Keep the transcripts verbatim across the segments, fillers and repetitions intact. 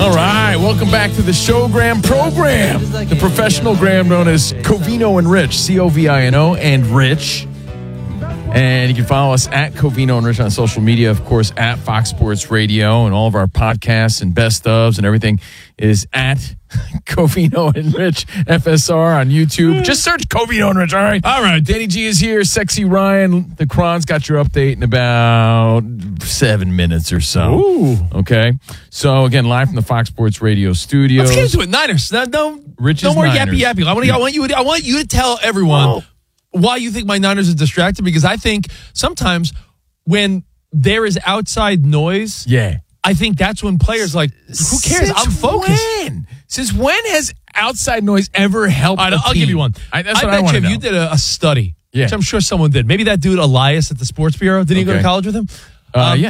All right, welcome back to the Showgram program, the professional gram known as Covino and Rich, C O V I N O and Rich. And you can follow us at Covino and Rich on social media, of course, at Fox Sports Radio, and all of our podcasts and best ofs and everything is at Covino and Rich F S R on YouTube. Just search Covino and Rich, all right? All right, Danny G is here. Sexy Ryan, the Cron's got your update in about seven minutes or so. Ooh. Okay? So, again, live from the Fox Sports Radio studios. Let's get into it. Niners. No, no, Rich's no more Niners. yappy yappy. I want, to, I, want you, I want you to tell everyone Oh. why you think my Niners are distracted, because I think sometimes when there is outside noise, Yeah. I think that's when players like, who cares? Since I'm focused. When? Since when has outside noise ever helped All right, a I'll team? give you one. I, that's I what bet I want you to if know. you did a, a study, Yeah. which I'm sure someone did. Maybe that dude Elias at the Sports Bureau. Did he go Okay. to college with him? Uh, Um, yeah.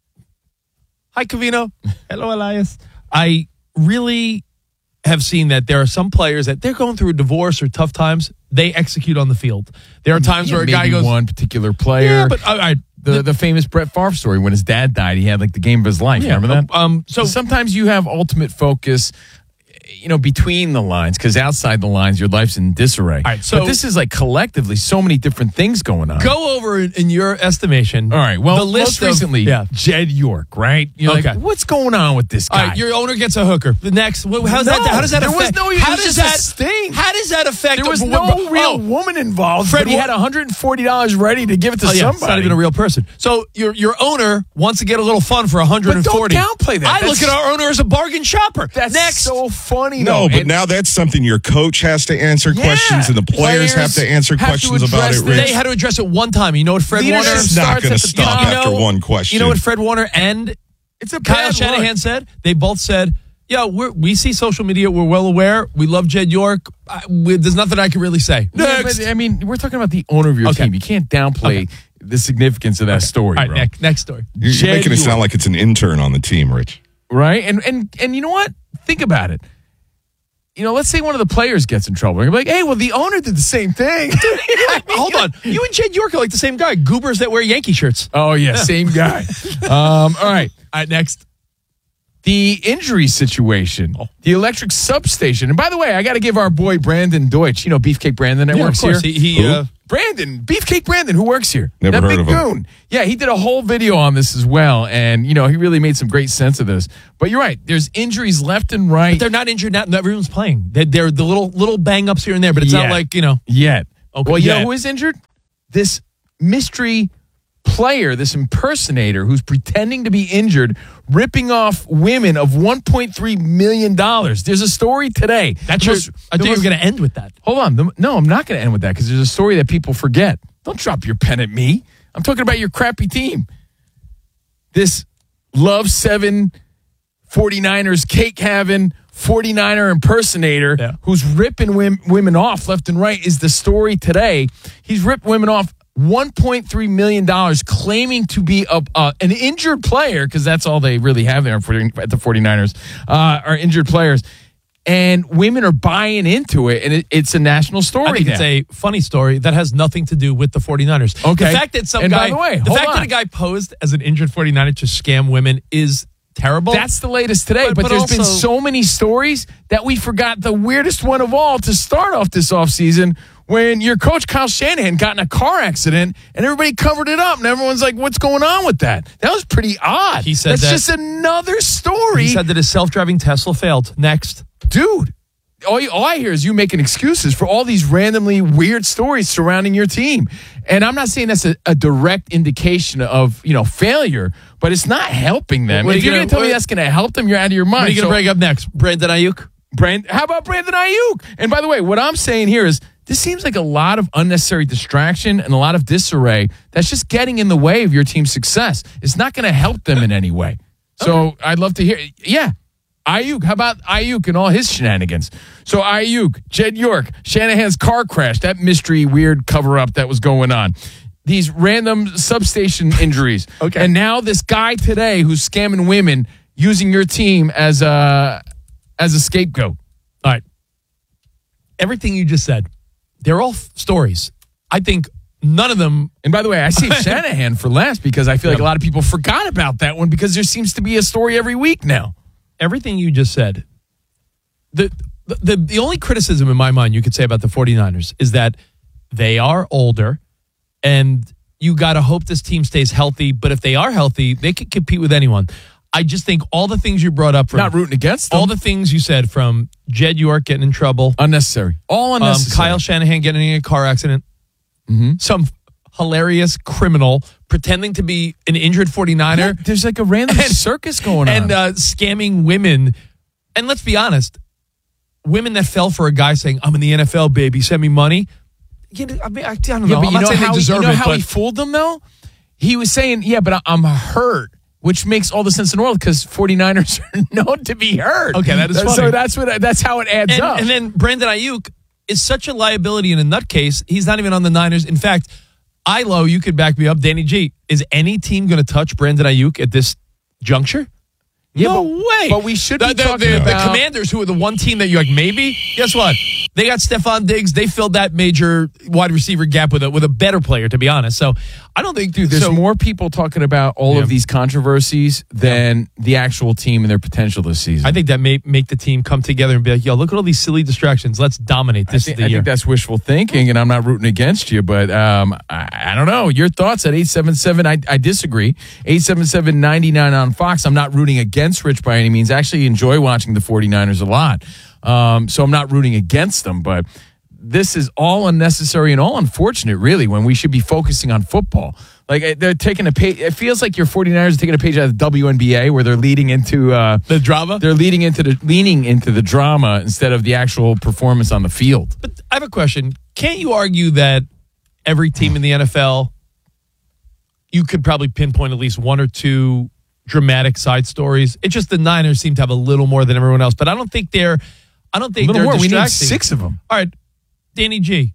Hi, Covino. Hello, Elias. I really have seen that there are some players that they're going through a divorce or tough times. They execute on the field. There are times Yeah, where a guy maybe goes, one particular player. yeah, but all right. the the famous Brett Favre story when his dad died, he had like the game of his life. Yeah, Remember that? um, so- sometimes you have ultimate focus, you know, between the lines, because outside the lines, your life's in disarray. All right, so- but this is like collectively so many different things going on. Go over in, in your estimation. All right. Well, the list most recently, of, yeah. Jed York, right? You're Okay. like, what's going on with this All guy? right, your owner gets a hooker. The next, wh- how's No, that? How does that there was affect? no- it how was does just a that sting. How does that affect? there was a- no real oh, woman involved, Fred but he Wa- had one hundred forty dollars ready to give it to Oh, yeah, somebody. it's not even a real person. So your your owner wants to get a little fun for one hundred forty. But don't downplay that. I That's- look at our owner as a bargain shopper. That's Next. so funny, No, though. but And- now that's something your coach has to answer Yeah. questions, and the players, Players have to answer have to questions about address it. the- Rich. They had to address it one time. You know what Fred Leadership Warner It's not starts going at to the stop top. You after know- one question. You know what Fred Warner and It's a Kyle bad Shanahan look. said? They both said, yeah, we're, we see social media. We're well aware. We love Jed York. I, we, there's nothing I can really say. Yeah, Next. but, I mean, we're talking about the owner of your Okay. team. You can't downplay the significance of that story, All right, bro. next, next story. You're Jed making it York. sound like it's an intern on the team, Rich. Right? And and and you know what? Think about it. You know, let's say one of the players gets in trouble. You're like, hey, well, the owner did the same thing. I mean, Hold on. You and Jed York are like the same guy. Goobers that wear Yankee shirts. Oh, yeah, same guy. um, all right. All right, next. The injury situation, the electric substation. And by the way, I got to give our boy Brandon Deutsch, you know, Beefcake Brandon that Yeah, works of course. here. He, he, uh, Brandon, Beefcake Brandon, who works here. Never that heard big of him. goon. Yeah, he did a whole video on this as well. And, you know, he really made some great sense of this. But you're right. There's injuries left and right. they're not injured. Not, not everyone's playing. They're, they're the little little bang ups here and there, but it's Yet. not like, you know. Yet. Okay, Well, you yet. know who is injured? This mystery player, this impersonator who's pretending to be injured, ripping off women of one point three million dollars. There's a story today. That's The your, most- I the think you were most- going to end with that. Hold on. The- no, I'm not going to end with that because there's a story that people forget. Don't drop your pen at me. I'm talking about your crappy team. This Love seven 49ers cake having forty-niner impersonator Yeah. who's ripping wim- women off left and right is the story today. He's ripped women off one point three million dollars, claiming to be a, uh, an injured player, because that's all they really have there for, at the 49ers, uh, are injured players. And women are buying into it, and it, it's a national story I think now. it's a funny story that has nothing to do with the 49ers. Okay. The fact that some And guy, by the way, the hold fact on. that a guy posed as an injured 49er to scam women is terrible. That's the latest today, But- but, but there's been also- so many stories that we forgot the weirdest one of all to start off this offseason when your coach Kyle Shanahan got in a car accident and everybody covered it up and everyone's like, what's going on with that? That was pretty odd. He said That's that- just another story. he said that his self-driving Tesla failed. Next. Dude, all, you, all I hear is you making excuses for all these randomly weird stories surrounding your team. And I'm not saying that's a, a direct indication of, you know, failure, but it's not helping them. What are If you you're gonna- going to tell me what- that's going to help them, you're out of your mind. What are you going to So- bring up next? Brandon Ayuk? Brand, how about Brandon Ayuk? And by the way, what I'm saying here is this seems like a lot of unnecessary distraction and a lot of disarray that's just getting in the way of your team's success. It's not going to help them in any way. So okay. I'd love to hear. Yeah. Ayuk, how about Ayuk and all his shenanigans? So Ayuk, Jed York, Shanahan's car crash, that mystery weird cover-up that was going on. These random substation injuries. Okay. And now this guy today who's scamming women using your team as a, as a scapegoat. All right. Everything you just said, they're all f- stories. I think none of them. And by the way, I saved Shanahan for last because I feel like Yep. a lot of people forgot about that one because there seems to be a story every week now. everything you just said, the, the the only criticism in my mind you could say about the 49ers is that they are older, and you got to hope this team stays healthy. But if they are healthy, they could compete with anyone. I just think all the things you brought up, from, not rooting against them. all the things you said, from Jed York getting in trouble, unnecessary, all unnecessary. Um, Kyle Shanahan getting in a car accident, mm-hmm. some hilarious criminal pretending to be an injured 49er. Yeah, there's like a random and, circus going on. And uh, scamming women. And let's be honest, women that fell for a guy saying, I'm in the N F L, baby, send me money. You know, I, mean, I, I don't know. Yeah, but I'm you not know saying how, they deserve you know it, how but he fooled them, though? He was saying, yeah, but I'm hurt, which makes all the sense in the world because 49ers are known to be hurt. Okay, that is funny. So that's what that's how it adds and, up. And then Brandon Ayuk is such a liability and a nutcase. He's not even on the Niners. In fact, Ilo, you could back me up. Danny G, is any team going to touch Brandon Ayuk at this juncture? Yeah, no but, way. But we should the, be the, talking the, about the Commanders, who are the one team that you're like, maybe. Guess what? They got Stephon Diggs. They filled that major wide receiver gap with a with a better player, to be honest. So I don't think, dude, there's so, more people talking about all yeah. of these controversies than yeah. the actual team and their potential this season. I think that may make the team come together and be like, yo, look at all these silly distractions. Let's dominate this I think, the I year. think that's wishful thinking, and I'm not rooting against you, but um, I, I don't know. Your thoughts at eight seven seven, I, I disagree. eight seven seven, nine nine on Fox. I'm not rooting against Rich by any means. I actually enjoy watching the 49ers a lot. Um, so I'm not rooting against them, but this is all unnecessary and all unfortunate, really, when we should be focusing on football. Like, they're taking a page. It feels like your 49ers are taking a page out of the W N B A where they're leading into uh, the drama. They're leading into the leaning into the drama instead of the actual performance on the field. But I have a question. Can't you argue that every team in the N F L, you could probably pinpoint at least one or two dramatic side stories? It's just the Niners seem to have a little more than everyone else, but I don't think they're. I don't think a little they're more. We need distracting. six of them. All right, Danny G.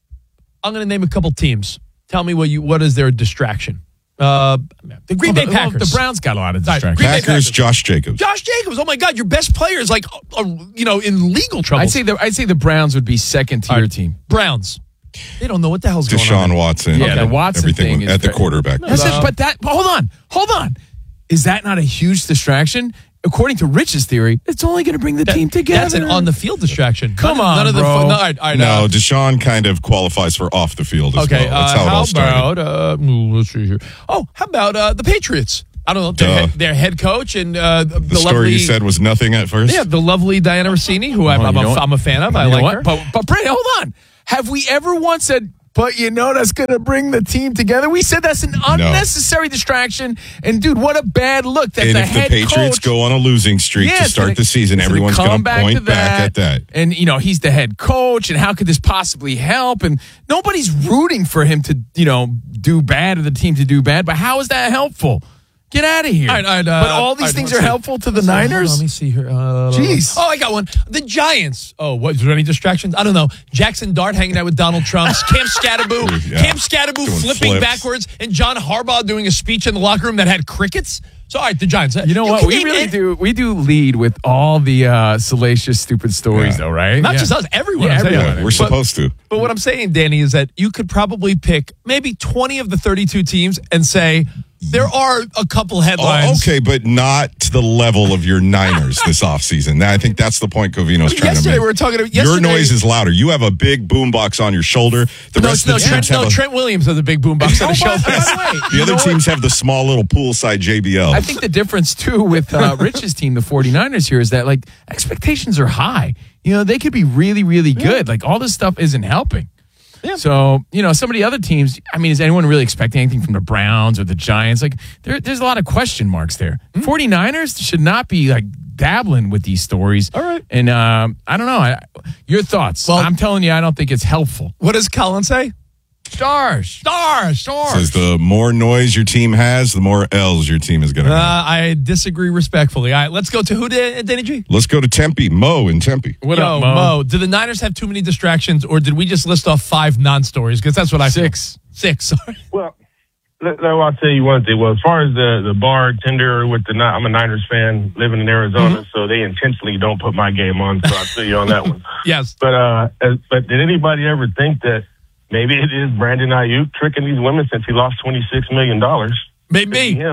I'm going to name a couple teams. Tell me what you what is their distraction? Uh, the Green well, Bay the, Packers. Well, the Browns got a lot of distractions. Green Bay Packers, Packers. Josh Jacobs. Josh Jacobs. Oh my God, your best player is like, uh, you know, in legal trouble. I'd say the I'd say the Browns would be second tier right. team. Browns. They don't know what the hell's going Deshaun on. Deshaun Watson. Yeah, the Watson everything thing at is the very- quarterback. That's it, but that. Hold on, hold on. Is that not a huge distraction? According to Rich's theory, it's only going to bring the That- team together. That's an on the field distraction. Come none, on, none of the bro. fun, no, all right, all right, No, uh, Deshaun kind of qualifies for off the field as okay. well. That's uh, how it how all started. about uh, ooh, let's see here. Oh, how about uh, the Patriots? I don't know. Their Duh. head, their head coach and uh, the, the story lovely. you said was nothing at first. Yeah, the lovely Diana Rossini, who I'm, Oh, I'm, you a, know what? I'm a fan of. I You know like what? her. But but Brady, hold on. Have we ever once said, but you know that's going to bring the team together? We said that's an unnecessary distraction. And dude, what a bad look. That's and the if the head Patriots coach. go on a losing streak Yeah, to it's start gonna- the season, it's gonna everyone's come going to back point to back at that. And, you know, he's the head coach, and how could this possibly help? And nobody's rooting for him to, you know, do bad or the team to do bad, but how is that helpful? Get out of here. All right, all right, uh, but all all these right, things let's are see. helpful to the Let's see. Hold on, Niners? let me see here. Uh, Jeez. Oh, I got one. The Giants. Oh, what? Is there any distractions? I don't know. Jackson Dart hanging out with Donald Trump. Cam Scatterboo. Yeah. Cam Scatterboo Doing flipping flips. backwards. And John Harbaugh doing a speech in the locker room that had crickets. So, all right, the Giants. You know what? can We name really it- do. We do lead with all the uh, salacious, stupid stories, Yeah. though, right? Not Yeah. just us, everyone. Yeah, I'm saying. everyone. Yeah, we're But- supposed to. But what I'm saying, Danny, is that you could probably pick maybe twenty of the thirty-two teams and say there are a couple Oh, headlines. okay, but not to the level of your Niners this offseason. I think that's the point Covino's trying to Yesterday make. we were talking about Your yesterday- noise is louder. You have a big boombox on your shoulder. The No, rest no, of the Trent, teams have no a, Trent Williams has a big boombox on his Oh, by- shoulder. by the way, the you other know what? teams have the small little poolside J B L. I think the difference, too, with uh, Rich's team, the 49ers here, is that, like, expectations are high. You know, they could be really, really good. Like, all this stuff isn't helping. Yeah. So, you know, some of the other teams, I mean, is anyone really expecting anything from the Browns or the Giants? Like, there, there's a lot of question marks there. Hmm. 49ers should not be, like, dabbling with these stories. All right. And um, I don't know. I, your thoughts? Well- I'm telling you, I don't think it's helpful. What does Colin say? Stars. Stars, stars. Says the more noise your team has, the more L's your team is going to Uh, have. I disagree respectfully. All right, let's go to who did Danny G? Let's go to Tempe. Mo in Tempe. What Yo, up, Mo? Mo? Did the Niners have too many distractions, or did we just list off five non-stories? Because that's what I feel. Six. Six. Sorry. Well, let, let, I'll tell you one thing. Well, as far as the, the bartender with the, Ni- I'm a Niners fan living in Arizona, so they intentionally don't put my game on, so I'll see you on that one. Yes. But, uh, as, but did anybody ever think that maybe it is Brandon Ayuk tricking these women since he lost twenty-six million dollars? Maybe. Him.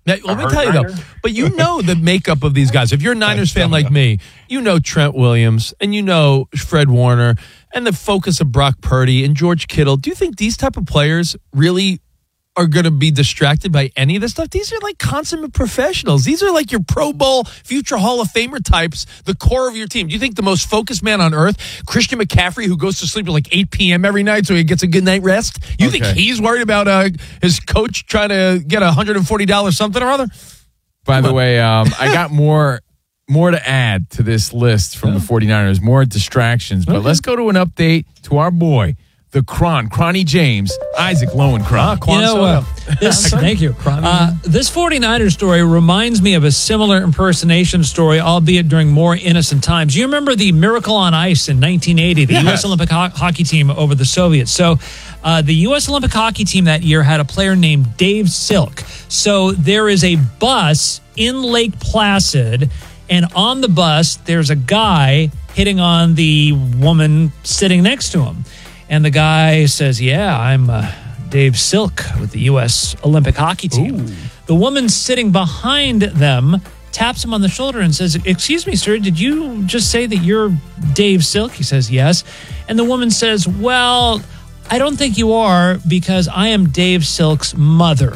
Now, let me hurt tell you Niner? though, but you know the makeup of these guys. If you're a Niners fan like me, you know Trent Williams and you know Fred Warner and the focus of Brock Purdy and George Kittle. Do you think these type of players really are going to be distracted by any of this stuff? These are like consummate professionals. These are like your Pro Bowl, future Hall of Famer types, the core of your team. Do you think the most focused man on earth, Christian McCaffrey, who goes to sleep at like eight p.m. every night so he gets a good night rest, you Okay. think he's worried about uh, his coach trying to get one hundred forty dollars something or other? By the way, um, I got more more to add to this list from the 49ers, more distractions. But Okay. let's go to an update to our boy, the Cron, Cronny James, Isaac Lowenkron. Quan You know, uh, Soto. this, thank you. Uh, this 49ers story reminds me of a similar impersonation story, albeit during more innocent times. You remember the Miracle on Ice in nineteen eighty, the Yes. U S Olympic ho- hockey team over the Soviets. So uh, the U S Olympic hockey team that year had a player named Dave Silk. So there is a bus in Lake Placid, and on the bus, there's a guy hitting on the woman sitting next to him. And the guy says, yeah, I'm uh, Dave Silk with the U S Olympic hockey team. Ooh. The woman sitting behind them taps him on the shoulder and says, excuse me, sir, did you just say that you're Dave Silk? He says, yes. And the woman says, well, I don't think you are because I am Dave Silk's mother.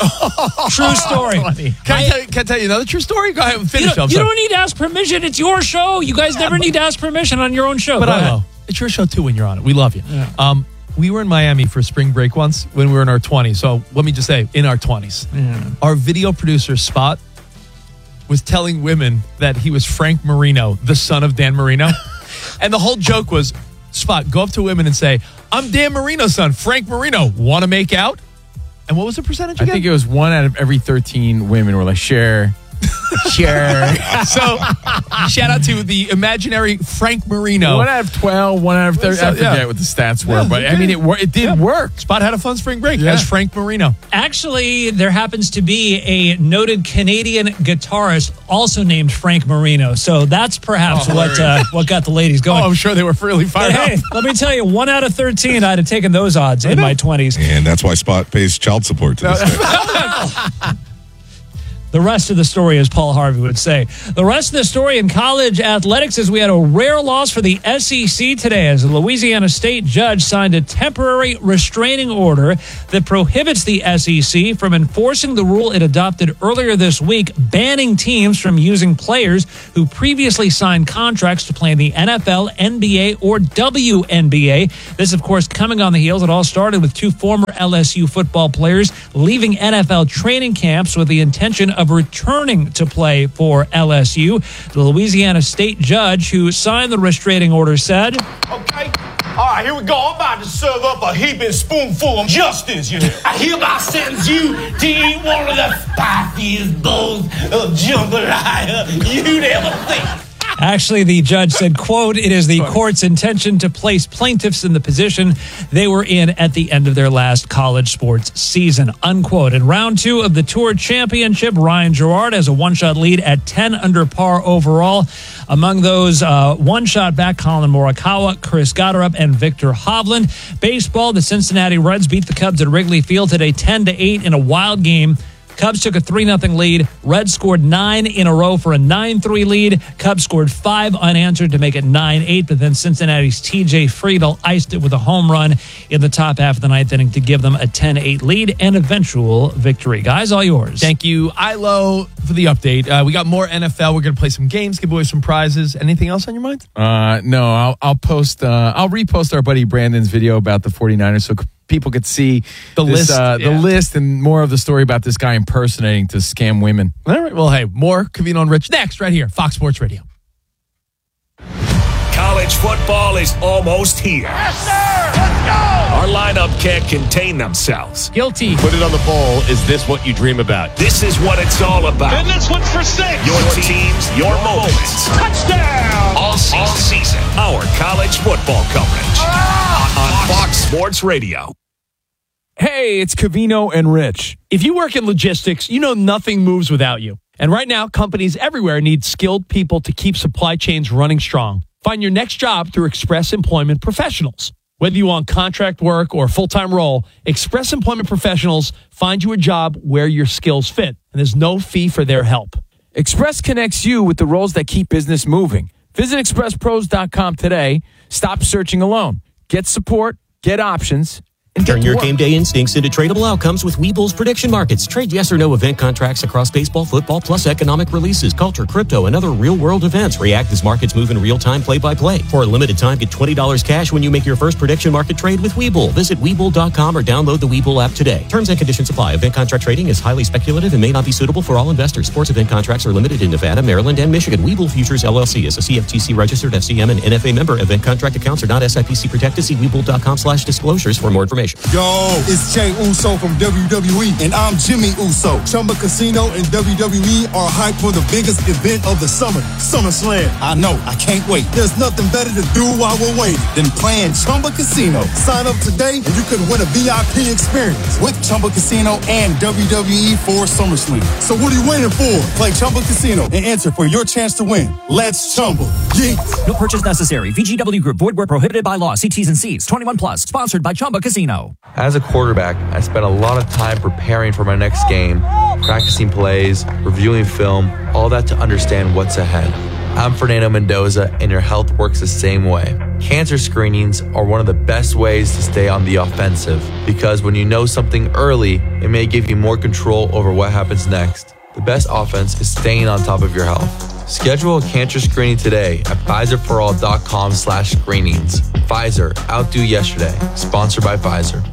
True story. Can I, I tell you, can I tell you another true story? Go ahead and You finish. don't, I'm you sorry. don't need to ask permission. It's your show. You guys never need to ask permission on your own show. But Go I ahead. know. It's your show too when you're on it. We love you. Um, we were in Miami for spring break once when we were in our twenties. So let me just say, in our twenties. Our video producer, Spot, was telling women that he was Frank Marino, the son of Dan Marino. And the whole joke was, Spot, go up to women and say, I'm Dan Marino's son, Frank Marino. Want to make out? And what was the percentage I again? think it was one out of every thirteen women were like, share, share. So, shout out to the imaginary Frank Marino. One out of twelve, one out of thirty. So, I forget yeah. what the stats were, Yeah, but okay. I mean, it wor- it did Yeah. work. Spot had a fun spring break Yeah. as Frank Marino. Actually, there happens to be a noted Canadian guitarist also named Frank Marino. So that's perhaps Oh, what uh, what got the ladies Oh, going. I'm sure they were really But fired hey, up. let me tell you, one out of thirteen, I'd have taken those odds in my twenties. And that's why Spot pays child support to this day. The rest of the story, as Paul Harvey would say. The rest of the story in college athletics is we had a rare loss for the S E C today as a Louisiana state judge signed a temporary restraining order that prohibits the S E C from enforcing the rule it adopted earlier this week, banning teams from using players who previously signed contracts to play in the N F L, N B A, or W N B A. This, of course, coming on the heels. It all started with two former L S U football players leaving N F L training camps with the intention of returning to play for L S U. The Louisiana state judge who signed the restraining order said, Okay. All right, here we go. I'm about to serve up a heaping spoonful of justice. You know. I hereby sentence you to eat one of the spiciest bowls of jambalaya you'd ever seen. Actually, the judge said, quote, it is the court's intention to place plaintiffs in the position they were in at the end of their last college sports season, unquote. In round two of the Tour Championship, Ryan Gerard has a one-shot lead at ten under par overall. Among those, uh, one-shot back, Colin Morikawa, Chris Gotterup, and Victor Hovland. Baseball, the Cincinnati Reds beat the Cubs at Wrigley Field today ten to eight in a wild game. Cubs took a three nothing lead. Reds scored nine in a row for a nine three lead. Cubs scored five unanswered to make it nine eight, but then Cincinnati's T J Friedl iced it with a home run in the top half of the ninth inning to give them a ten eight lead and eventual victory. Guys, all yours. Thank you, Ilo, for the update. Uh, we got more N F L. We're going to play some games, give away some prizes. Anything else on your mind? Uh, no, I'll, I'll post, uh, I'll repost our buddy Brandon's video about the 49ers so people could see The this, list, uh, yeah. the list and more of the story about this guy impersonating to scam women. All right. Well, hey, more Covino and Rich next, right here, Fox Sports Radio. College football is almost here. Yes, sir. Let's go. Our lineup can't contain themselves. Guilty. Put it on the bowl. Is this what you dream about? This is what it's all about. And this one's for six. Your teams, your moments. Touchdown. All season. All season. Our college football coverage on Fox Sports Radio. Hey, it's Covino and Rich. If you work in logistics, you know nothing moves without you. And right now, companies everywhere need skilled people to keep supply chains running strong. Find your next job through Express Employment Professionals. Whether you want contract work or a full-time role, Express Employment Professionals find you a job where your skills fit, and there's no fee for their help. Express connects you with the roles that keep business moving. Visit express pros dot com today. Stop searching alone. Get support, get options, and Turn get your to work. game day instincts into tradable outcomes with Webull's prediction markets. Trade yes or no event contracts across baseball, football, plus economic releases, culture, crypto, and other real-world events. React as markets move in real time, play-by-play. For a limited time, get twenty dollars cash when you make your first prediction market trade with Webull. Visit Webull dot com or download the Webull app today. Terms and conditions apply. Event contract trading is highly speculative and may not be suitable for all investors. Sports event contracts are limited in Nevada, Maryland, and Michigan. Webull Futures, L L C is a C F T C-registered F C M and N F A member. Event contract accounts are not S I P C protected. See Webull dot com slash disclosures for more information. Yo, it's Jay Uso from W W E, and I'm Jimmy Uso. Chumba Casino and W W E are hyped for the biggest event of the summer, SummerSlam. I know, I can't wait. There's nothing better to do while we're waiting than playing Chumba Casino. Sign up today and you could win a V I P experience with Chumba Casino and W W E for SummerSlam. So what are you waiting for? Play Chumba Casino and enter for your chance to win. Let's Chumba. Yeah. No purchase necessary. V G W Group. Void where prohibited by law. See T's and C's. twenty-one plus. Sponsored by Chumba Casino. As a quarterback, I spent a lot of time preparing for my next game, practicing plays, reviewing film, all that to understand what's ahead. I'm Fernando Mendoza, and your health works the same way. Cancer screenings are one of the best ways to stay on the offensive, because when you know something early, it may give you more control over what happens next. The best offense is staying on top of your health. Schedule a cancer screening today at Pfizer for all dot com slash screenings. Pfizer, outdo yesterday. Sponsored by Pfizer.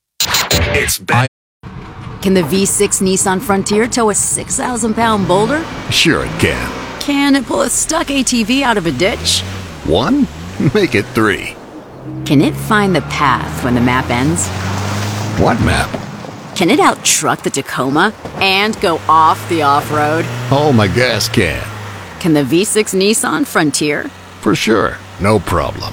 It's back. Can the V six Nissan Frontier tow a six thousand pound boulder? Sure it can. Can it pull a stuck A T V out of a ditch? One? Make it three. Can it find the path when the map ends? What map? Can it out-truck the Tacoma and go off the off-road? Oh, my gas can. Can the V six Nissan Frontier? For sure. No problem.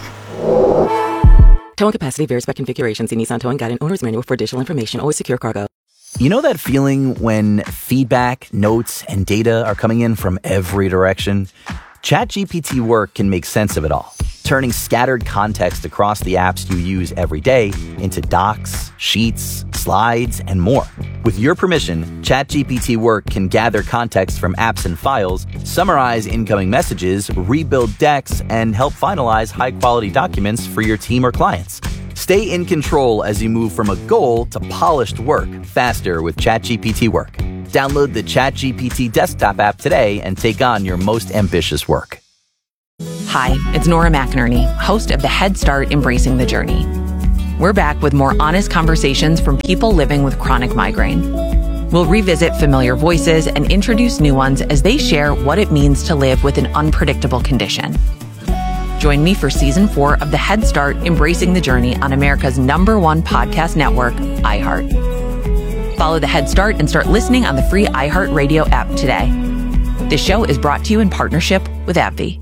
Towing capacity varies by configuration. See Nissan Towing Guide and Owner's Manual for additional information. Always secure cargo. You know that feeling when feedback, notes, and data are coming in from every direction? ChatGPT Work can make sense of it all, turning scattered context across the apps you use every day into docs, sheets, slides, and more. With your permission, ChatGPT Work can gather context from apps and files, summarize incoming messages, rebuild decks, and help finalize high-quality documents for your team or clients. Stay in control as you move from a goal to polished work faster with ChatGPT Work. Download the ChatGPT desktop app today and take on your most ambitious work. Hi, it's Nora McInerney, host of the Head Start Embracing the Journey. We're back with more honest conversations from people living with chronic migraine. We'll revisit familiar voices and introduce new ones as they share what it means to live with an unpredictable condition. Join me for season four of the Head Start Embracing the Journey on America's number one podcast network, iHeart. Follow the Head Start and start listening on the free iHeartRadio app today. This show is brought to you in partnership with AbbVie.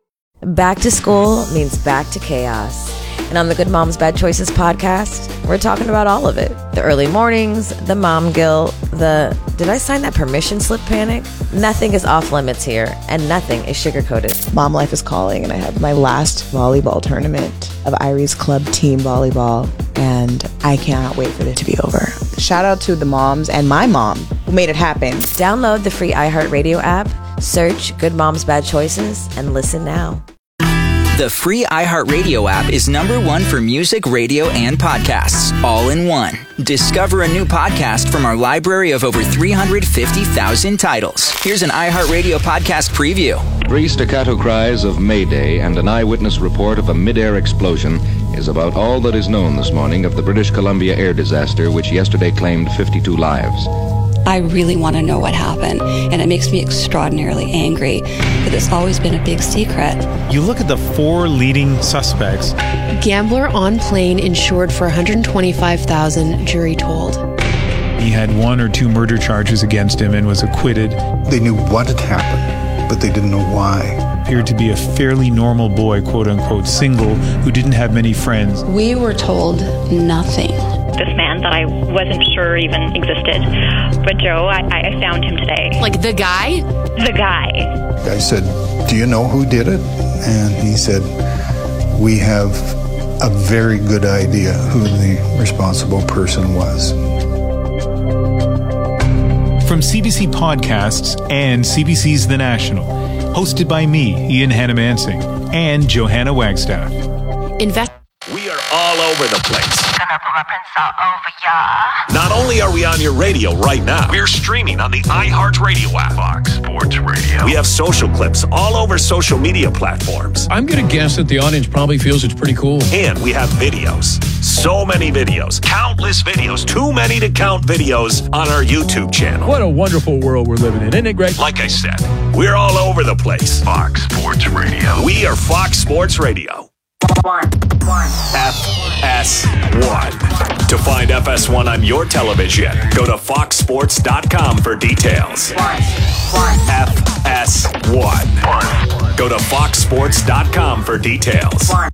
Back to school means back to chaos. And on the Good Moms Bad Choices podcast, we're talking about all of it. The early mornings, the mom guilt, the did I sign that permission slip panic? Nothing is off limits here, and nothing is sugar-coated. Mom life is calling, and I have my last volleyball tournament of Irie's club team volleyball, and I cannot wait for it to be over. Shout out to the moms and my mom who made it happen. Download the free iHeartRadio app, search Good Moms Bad Choices, and listen now. The free iHeartRadio app is number one for music, radio, and podcasts, all in one. Discover a new podcast from our library of over three hundred fifty thousand titles. Here's an iHeartRadio podcast preview. Three staccato cries of Mayday and an eyewitness report of a mid-air explosion is about all that is known this morning of the British Columbia air disaster, which yesterday claimed fifty-two lives. I really want to know what happened, and it makes me extraordinarily angry that it's always been a big secret. You look at the four leading suspects. Gambler on plane insured for one hundred twenty-five thousand dollars, jury told. He had one or two murder charges against him and was acquitted. They knew what had happened, but they didn't know why. Appeared to be a fairly normal boy, quote unquote, single, who didn't have many friends. We were told nothing. This man that I wasn't sure even existed. But Joe, I, I found him today. Like the guy? The guy. I said, do you know who did it? And he said, we have a very good idea who the responsible person was. From C B C Podcasts and C B C's The National, hosted by me, Ian Hannamansing, and Johanna Wagstaff. Invest. We are all over the place. Not only are we on your radio right now, we're streaming on the iHeartRadio app. Fox Sports Radio. We have social clips all over social media platforms. I'm going to guess that the audience probably feels it's pretty cool. And we have videos. So many videos. Countless videos. Too many to count videos on our YouTube channel. What a wonderful world we're living in, isn't it, Greg? Like I said, we're all over the place. Fox Sports Radio. We are Fox Sports Radio. One, one. F S one. To find F S one on your television, go to fox sports dot com for details. One, one. F S one. One. Go to fox sports dot com for details. One.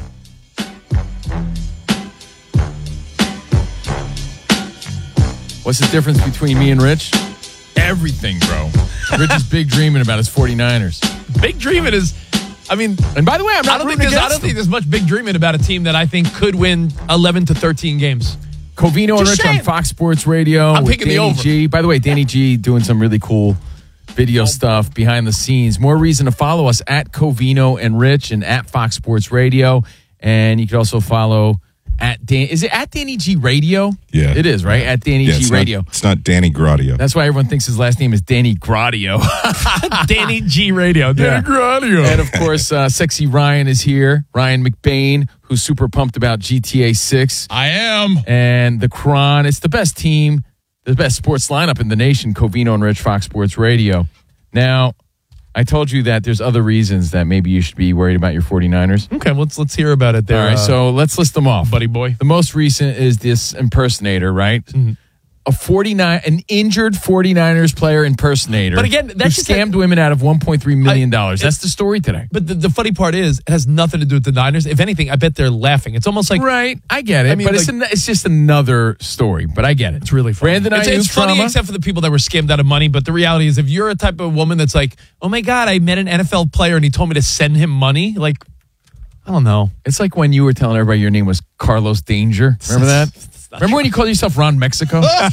What's the difference between me and Rich? Everything, bro. Rich is big dreaming about his 49ers. Big dreaming is, I mean, and by the way, I'm not I don't think rooting there's, I against don't think them. there's much big dreaming about a team that I think could win eleven to thirteen games. Covino and Just Rich saying. on Fox Sports Radio. I'm with picking the Danny over. G. By the way, Danny G doing some really cool video stuff behind the scenes. More reason to follow us at Covino and Rich and at Fox Sports Radio. And you can also follow at Dan. Is it at Danny G Radio? Yeah. It is, right? At Danny Yeah, G it's Radio. Not, it's not Danny Gradio. That's why everyone thinks his last name is Danny Gradio. Danny G Radio. Yeah. Danny Gradio. And of course, uh, Sexy Ryan is here. Ryan McBain, who's super pumped about G T A six. I am. And the Cron. It's the best team, the best sports lineup in the nation, Covino and Rich, Fox Sports Radio. Now, I told you that there's other reasons that maybe you should be worried about your 49ers. Okay, let's let's hear about it there. All right, uh, so let's list them off. buddy boy. The most recent is this impersonator, right? Mm-hmm. A forty-nine, an injured 49ers player impersonator. But again, that's who just scammed women out of one point three million dollars. That's the story today. But the, the funny part is, it has nothing to do with the Niners. If anything, I bet they're laughing. It's almost like Right, I get it. I mean, but it's, like- an, it's just another story. But I get it. It's really funny. Brandon it's, Ayuk it's funny, trauma. except for the people that were scammed out of money. But the reality is, if you're a type of woman that's like, oh my God, I met an N F L player and he told me to send him money, like, I don't know. It's like when you were telling everybody your name was Carlos Danger. Remember that? Remember when you called yourself Ron Mexico? Remember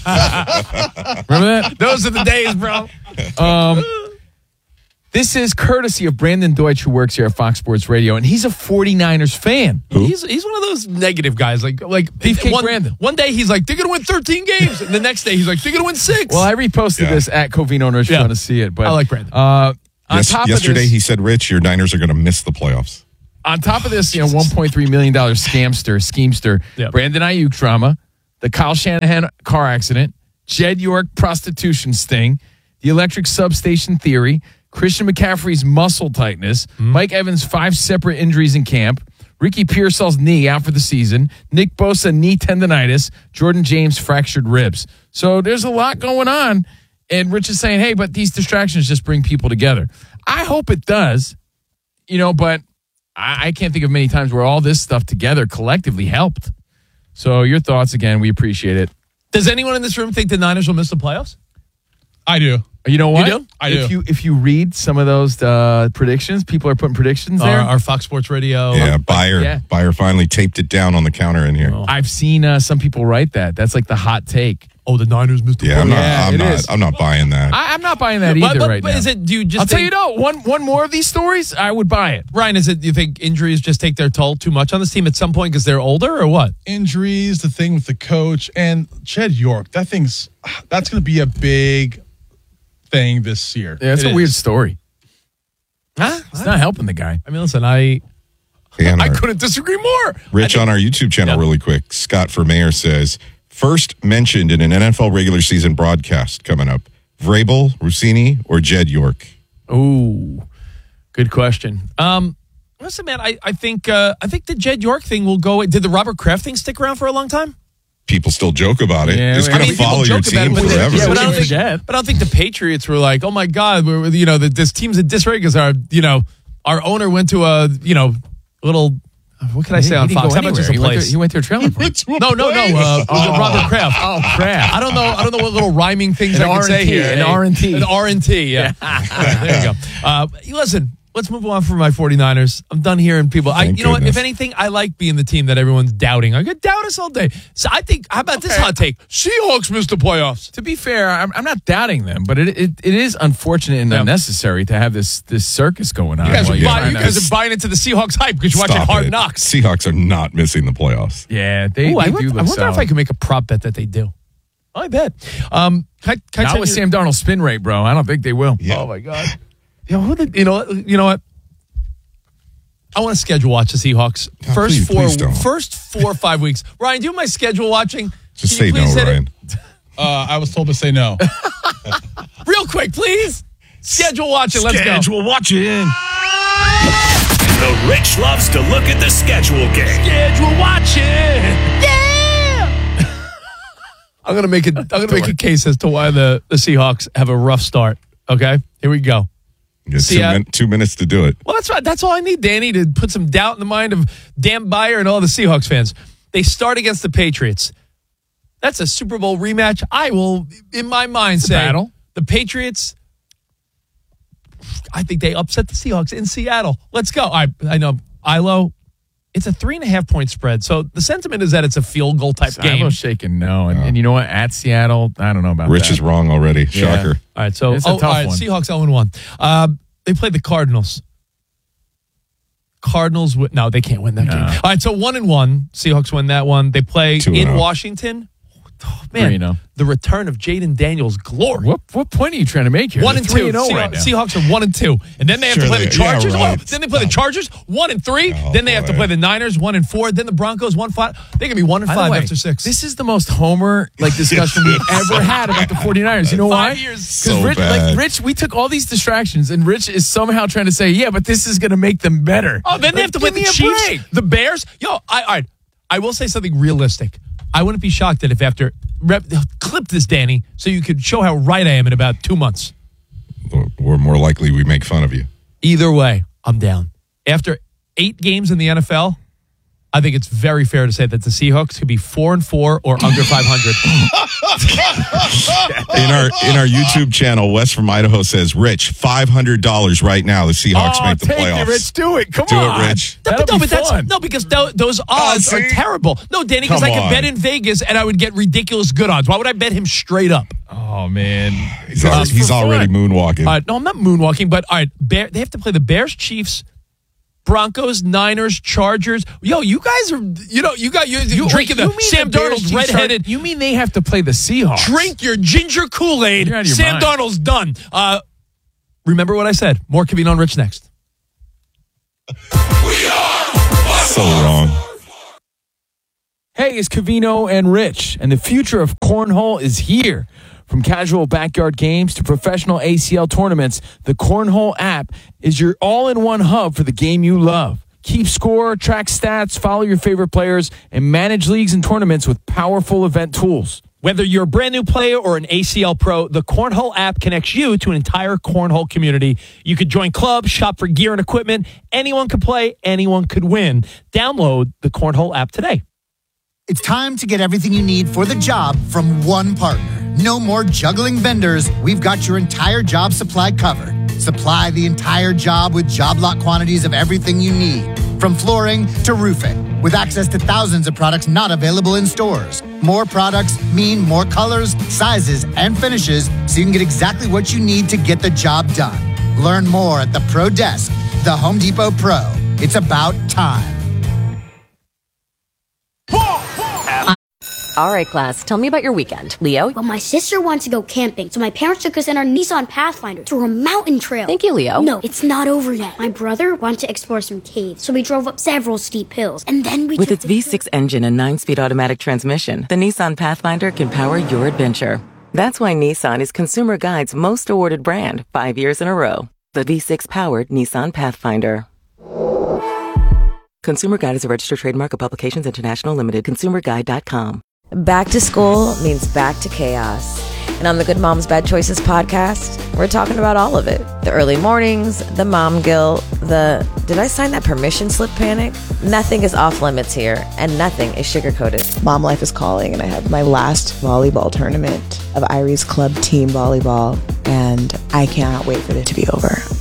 that? Those are the days, bro. Um, this is courtesy of Brandon Deutsch, who works here at Fox Sports Radio, and he's a 49ers fan. He's he's one of those negative guys. Like like Beefcake one, Brandon. One day he's like, they're gonna win thirteen games, and the next day he's like, they're gonna win six. Well, I reposted Yeah. this at Covino and Rich if you Yeah. want to see it. But I like Brandon. Uh, on Yes, top yesterday of this, he said, Rich, your Niners are going to miss the playoffs. on top of this, you know, one point three million dollars scamster, schemester, Yeah. Brandon Ayuk drama, the Kyle Shanahan car accident, Jed York prostitution sting, the electric substation theory, Christian McCaffrey's muscle tightness, Mike Evans' five separate injuries in camp, Ricky Pearsall's knee out for the season, Nick Bosa knee tendonitis, Jordan James fractured ribs. So there's a lot going on. And Rich is saying, hey, but these distractions just bring people together. I hope it does, you know, but I, I can't think of many times where all this stuff together collectively helped. So your thoughts again, we appreciate it. Does anyone in this room think the Niners will miss the playoffs? I do. You know what? You do? I if do. you if you read some of those uh, predictions, people are putting predictions there. Our, our Fox Sports Radio. Yeah, Bayer, yeah. Bayer finally taped it down on the counter in here. I've seen uh, some people write that. That's like the hot take. Oh, the Niners missed the Yeah, I'm not. Yeah, I'm it not. is. I'm not buying that. I, I'm not buying that But- either but- right but now. is it? Do you just I'll tell think- you no. One one more of these stories, I would buy it. Ryan, is it? Do you think injuries just take their toll too much on this team at some point because they're older, or what? Injuries, the thing with the coach, and Jed York. That thing's that's going to be a big thing this year. Yeah, it's It a weird is. story. Huh? It's not helping the guy. I mean, listen, I And I our- couldn't disagree more. Rich, on our YouTube channel, Yeah. really quick, Scott for Mayor says, first mentioned in an N F L regular season broadcast coming up, Vrabel, Rossini, or Jed York? Ooh, good question. Um, listen, man, I, I think uh, I think the Jed York thing will go. Did the Robert Kraft thing stick around for a long time? People still joke about it. Yeah, it's I going to mean, follow your team but, forever. yeah, but, I don't for think, Jed. but I don't think the Patriots were like, oh my God, we're, you know, that this team's in disarray because our, you know, our owner went to a, you know, little. What can I He- say he on didn't Fox? go How about just a anywhere. He went place? to- he went to a trailer park. No, no, no. Uh, Oh. Robert Kraft. Oh, Kraft. I don't know. I don't know what little rhyming things An I can say R and T, here. an Hey, R and T. An R and T. Yeah. There you go. Uh, listen, let's move on from my 49ers. I'm done hearing people. I, Thank you know what? goodness. If anything, I like being the team that everyone's doubting. I could doubt us all day. So I think, how about this hot take? Seahawks missed the playoffs. To be fair, I'm, I'm not doubting them, but it, it it is unfortunate and Yeah. unnecessary to have this this circus going on. You guys, while are, you're buy, trying you to- guys are buying into the Seahawks hype because you're Stop watching Hard it. Knocks. Seahawks are not missing the playoffs. Yeah, they, Ooh, they I, do wonder- look I wonder if solid. I can make a prop bet that they do. I bet. Um, can I, can I Not tell with you- Sam Darnold's spin rate, bro. I don't think they will. Oh my god! You know, who the, you know what? You know what? I want to schedule watch the Seahawks Oh, first please- four please don't. first four or five weeks. Ryan, do my schedule watching. Just Can you say no, please hit it? Ryan. Uh, I was told to say no. Real quick, please. Schedule watching. Let's go. Schedule watching. The Rich loves to look at the schedule game. Schedule watching. Yeah. I'm gonna make it. I'm gonna make a case as to why the, the Seahawks have a rough start. Okay, here we go. You got See, two, I- min- two minutes to do it. Well, that's right. That's all I need, Danny, to put some doubt in the mind of Dan Beyer and all the Seahawks fans. They start against the Patriots. That's a Super Bowl rematch. I will, in my mind, It's a say battle. the Patriots. I think they upset the Seahawks in Seattle. Let's go. I I know Ilo. It's a three and a half point spread. So the sentiment is that it's a field goal type game. I'm shaking no. And, and you know what? At Seattle, I don't know about Rich that. is wrong already. Yeah. Shocker. All right, so It's a oh, tough all right, one. Seahawks oh and one. Um, they played the Cardinals. Cardinals, wi- no, they can't win that game. All right, so one and one. Seahawks win that one. They play Two and in oh. Washington. Oh, man, Three and oh. the return of Jaden Daniels' glory. What what point are you trying to make here? One They're and three two. and oh Seahawks, right now. Seahawks are one and two, and then they have Sure to play the they- yeah, Chargers. right. Oh, then they play the Chargers. One and three. Oh, then they have to boy. play the Niners. One and four. Then the Broncos. One five. They can be one and By the five way, after six. This is the most Homer like discussion we've ever had about the 49ers. You know why? Five years. So Rich, bad. like Rich, we took all these distractions, and Rich is somehow trying to say, "Yeah, but this is going to make them better." Oh, then they have Like, to play give the me a Chiefs, break. the Bears. Yo, I, all right. I will say something realistic. I wouldn't be shocked that if after rep, clip this, Danny, so you could show how right I am in about two months. Or more likely, we make fun of you. Either way, I'm down. After eight games in the N F L, I think it's very fair to say that the Seahawks could be four and four or under five hundred. In our in our YouTube channel, Wes from Idaho says, Rich, five hundred dollars right now. The Seahawks Oh, make the take playoffs. it, Rich. Do it. Come Do on. it, Rich. No, That'll but, no, be but that's fun. no, because tho- those odds see? are terrible. No, Danny, because Come I could on. bet in Vegas and I would get ridiculous good odds. Why would I bet him straight up? Oh man, He's, al- Just he's for already fun. moonwalking. All right, no, I'm not moonwalking, but all right, Bear, they have to play the Bears, Chiefs, Broncos, Niners, Chargers. Yo, you guys are, you know, you got you, you drinking you the mean Sam the Bears, Darnold's Chiefs, redheaded. You mean they have to play the Seahawks? Drink your ginger Kool-Aid. You're out of your Sam mind. Darnold's done. Uh, remember what I said. More Covino and Rich next. So wrong. Hey, it's Covino and Rich, and the future of cornhole is here. From casual backyard games to professional A C L tournaments, the Cornhole app is your all-in-one hub for the game you love. Keep score, track stats, follow your favorite players, and manage leagues and tournaments with powerful event tools. Whether you're a brand new player or an A C L pro, the Cornhole app connects you to an entire cornhole community. You could join clubs, shop for gear and equipment. Anyone could play, anyone could win. Download the Cornhole app today. It's time to get everything you need for the job from one partner. No more juggling vendors. We've got your entire job supply covered. Supply the entire job with job lot quantities of everything you need, from flooring to roofing, with access to thousands of products not available in stores. More products mean more colors, sizes, and finishes, so you can get exactly what you need to get the job done. Learn more at the Pro Desk, the Home Depot Pro. It's about time. All right, class, tell me about your weekend. Leo? Well, my sister wants to go camping, so my parents took us in our Nissan Pathfinder to a mountain trail. Thank you, Leo. No, it's not over yet. My brother wanted to explore some caves, so we drove up several steep hills, and then we With took its the V six engine and nine-speed automatic transmission, the Nissan Pathfinder can power your adventure. That's why Nissan is Consumer Guide's most awarded brand five years in a row. The V six-powered Nissan Pathfinder. Consumer Guide is a registered trademark of Publications International Limited. consumer guide dot com. Back to school means back to chaos. And on the Good Moms Bad Choices podcast, we're talking about all of it. The early mornings, the mom guilt, the did I sign that permission slip panic? Nothing is off limits here, and nothing is sugar-coated. Mom life is calling, and I have my last volleyball tournament of Irie's club team volleyball, and I cannot wait for it to be over.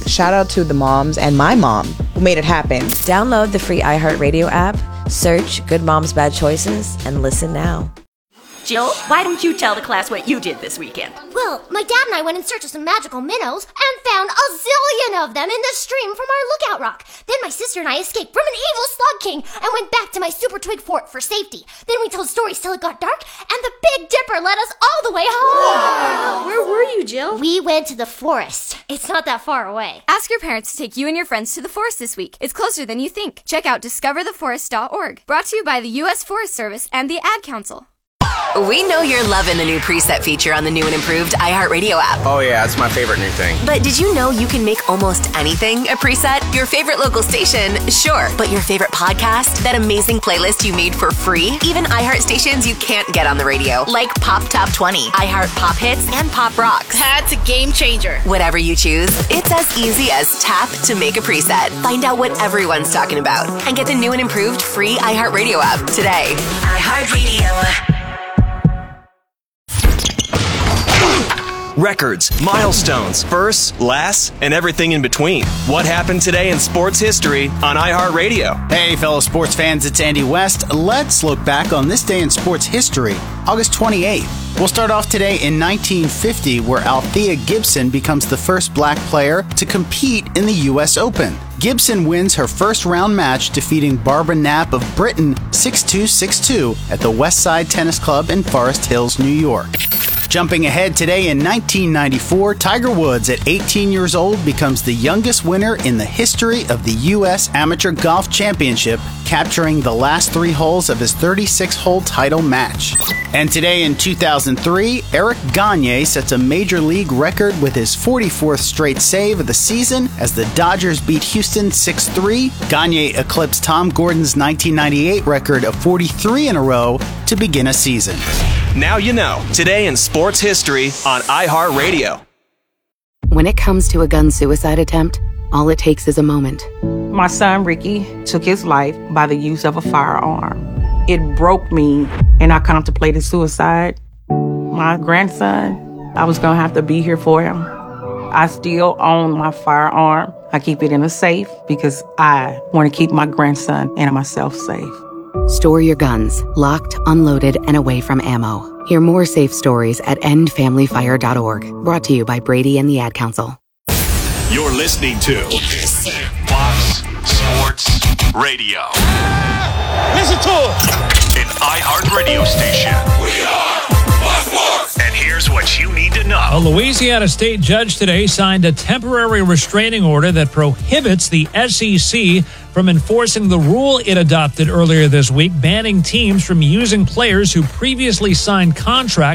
Shout out to the moms and my mom who made it happen. Download the free iHeartRadio app, search Good Moms Bad Choices, and listen now. Jill, why don't you tell the class what you did this weekend? Well, my dad and I went in search of some magical minnows and found a zillion of them in the stream from our lookout rock. Then my sister and I escaped from an evil slug king and went back to my super twig fort for safety. Then we told stories till it got dark, and the Big Dipper led us all the way home. Wow. Where were you, Jill? We went to the forest. It's not that far away. Ask your parents to take you and your friends to the forest this week. It's closer than you think. Check out discover the forest dot org. Brought to you by the U S Forest Service and the Ad Council. We know you're loving the new preset feature on the new and improved iHeartRadio app. Oh yeah, it's my favorite new thing. But did you know you can make almost anything a preset? Your favorite local station, sure. But your favorite podcast? That amazing playlist you made for free? Even iHeart stations you can't get on the radio, like Pop Top twenty, iHeart Pop Hits, and Pop Rocks. That's a game changer. Whatever you choose, it's as easy as tap to make a preset. Find out what everyone's talking about and get the new and improved free iHeartRadio app today. iHeartRadio. Records, milestones, firsts, lasts, and everything in between. What happened today in sports history on iHeartRadio? Hey, fellow sports fans, it's Andy West. Let's look back on this day in sports history, August twenty-eighth. We'll start off today in nineteen fifty, where Althea Gibson becomes the first black player to compete in the U S Open. Gibson wins her first round match, defeating Barbara Knapp of Britain six two, six two at the Westside Tennis Club in Forest Hills, New York. Jumping ahead today in nineteen ninety-four, Tiger Woods at eighteen years old becomes the youngest winner in the history of the U S Amateur Golf Championship, capturing the last three holes of his thirty-six hole title match. And today in two thousand three, Eric Gagne sets a major league record with his forty-fourth straight save of the season as the Dodgers beat Houston six three. Gagne eclipsed Tom Gordon's nineteen ninety-eight record of forty-three in a row to begin a season. Now you know. Today in sports history on iHeartRadio. When it comes to a gun suicide attempt, all it takes is a moment. My son, Ricky, took his life by the use of a firearm. It broke me, and I contemplated suicide. My grandson, I was going to have to be here for him. I still own my firearm. I keep it in a safe because I want to keep my grandson and myself safe. Store your guns, locked, unloaded, and away from ammo. Hear more safe stories at end family fire dot org. Brought to you by Brady and the Ad Council. You're listening to Fox Sports Radio. Listen to it. An iHeart radio station. We are Fox Sports. And here's what you need to know. A Louisiana state judge today signed a temporary restraining order that prohibits the S E C from enforcing the rule it adopted earlier this week, banning teams from using players who previously signed contracts